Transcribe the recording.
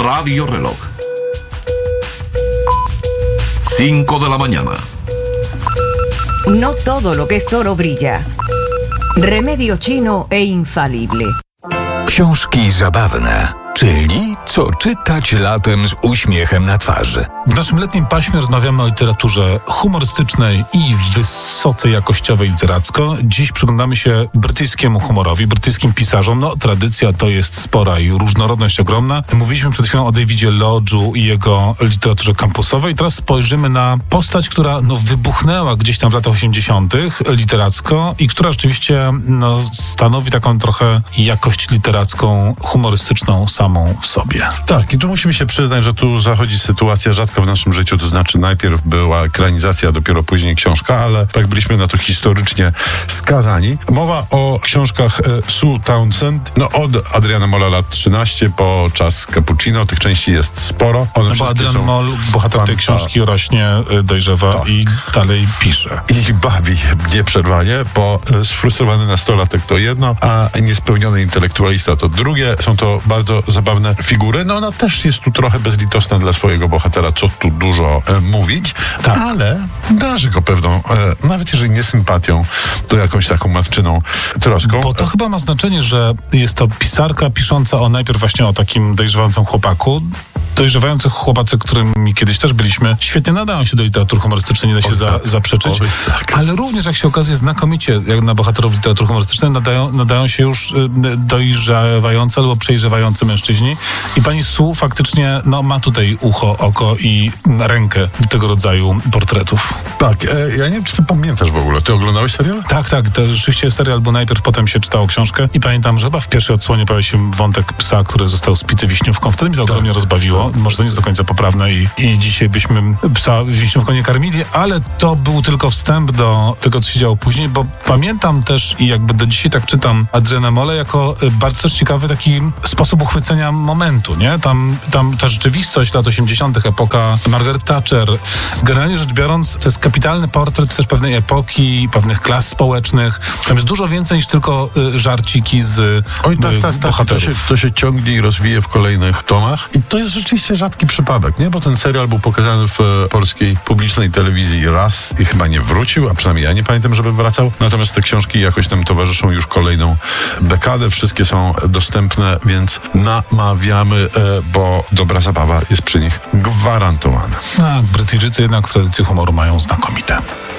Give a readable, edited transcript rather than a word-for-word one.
Radio Reloj. 5 de la mañana. No todo lo que es oro brilla. Remedio chino e infalible. Książki zabawne, czyli co czytać latem z uśmiechem na twarzy. W naszym letnim paśmie rozmawiamy o literaturze humorystycznej i wysoce jakościowej literacko. Dziś przyglądamy się brytyjskiemu humorowi, brytyjskim pisarzom. No, tradycja to jest spora i różnorodność ogromna. Mówiliśmy przed chwilą o Davidzie Lodge'u i jego literaturze kampusowej. Teraz spojrzymy na postać, która wybuchnęła gdzieś tam w latach 80. literacko i która rzeczywiście stanowi taką trochę jakość literacką, humorystyczną samą w sobie. Tak, i tu musimy się przyznać, że tu zachodzi sytuacja rzadka w naszym życiu, to znaczy najpierw była ekranizacja, dopiero później książka, ale tak byliśmy na to historycznie skazani. Mowa o książkach Sue Townsend, od Adriana Mola lat 13 po czas Cappuccino, tych części jest sporo. Bo Adrian Moll, bohater tej książki, rośnie, dojrzewa i dalej pisze. I bawi nieprzerwanie, bo sfrustrowany nastolatek to jedno, a niespełniony intelektualista to drugie. Są to bardzo zabawne figury. Ona też jest tu trochę bezlitosna dla swojego bohatera, co tu dużo mówić, tak. Ale darzy go pewną, nawet jeżeli nie sympatią, to jakąś taką matczyną troską. Bo to chyba ma znaczenie, że jest to pisarka pisząca najpierw właśnie o takim dojrzewającym chłopaku. Dojrzewających chłopacy, którymi kiedyś też byliśmy, świetnie nadają się do literatury humorystycznej, nie da się zaprzeczyć. Tak. Ale również, jak się okazuje, znakomicie, jak na bohaterów literatury humorystycznej, nadają się już dojrzewający albo przejrzewający mężczyźni. I pani Sue faktycznie ma tutaj ucho, oko i rękę do tego rodzaju portretów. Tak, ja nie wiem, czy ty pamiętasz w ogóle. Ty oglądałeś serial? Tak, to rzeczywiście serial był najpierw, potem się czytało książkę i pamiętam, że chyba w pierwszej odsłonie pojawił się wątek psa, który został spity wiśniówką. Wtedy mi to ogromnie rozbawiło. Może to nie jest do końca poprawne i dzisiaj byśmy psa wiśniówką nie karmili, ale to był tylko wstęp do tego, co się działo później, bo pamiętam też i jakby do dzisiaj tak czytam Adriana Molle jako bardzo też ciekawy taki sposób uchwycenia momentu, nie? Tam ta rzeczywistość lat 80., epoka Margaret Thatcher. Generalnie rzecz biorąc, to jest kapitalny portret też pewnej epoki, pewnych klas społecznych. Tam jest dużo więcej niż tylko żarciki z bohaterów. To się ciągnie i rozwija w kolejnych tomach. I to jest rzeczywiście rzadki przypadek, nie? Bo ten serial był pokazany w polskiej publicznej telewizji raz i chyba nie wrócił, a przynajmniej ja nie pamiętam, żeby wracał. Natomiast te książki jakoś nam towarzyszą już kolejną dekadę. Wszystkie są dostępne, więc namawiamy, bo dobra zabawa jest przy nich gwarantowana. Brytyjczycy jednak tradycje humoru mają znakomite.